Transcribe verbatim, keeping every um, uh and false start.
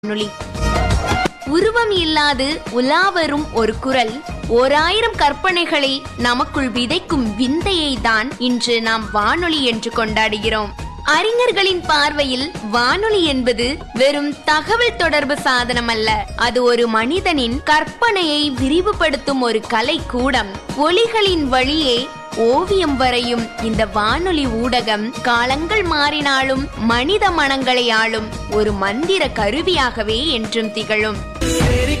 வானொலி. உருவம் இல்லாது உலாவரும் ஒரு குரல், ஓராயிரம் கற்பனைகளை நமக்குள் விதைக்கும் விந்தையை தான் இன்று நாம் வானொலி என்று கொண்டாடுகிறோம். அறிஞர்களின் பார்வையில் வானொலி என்பது வெறும் தகவல் தொடர்பு சாதனம் அல்ல, அது ஒரு மனிதனின் கற்பனையை விரிவுபடுத்தும் ஒரு கலை கூடம். ஒலிகளின் வழியே ஓவியம் வரையும் இந்த வானொலி ஊடகம் காலங்கள் மாறினாலும் மனித மனங்களை ஆளும் ஒரு மந்திர கருவியாகவே என்றும் திகழும்.